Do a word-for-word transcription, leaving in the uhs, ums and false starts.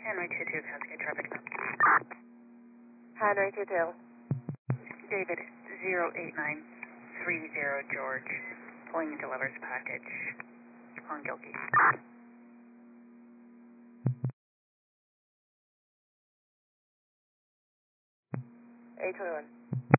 Henry two two, Cascade Traffic. Henry two two. David zero eight nine three zero George, pulling and delivers package on Gilkey. eight twenty-one.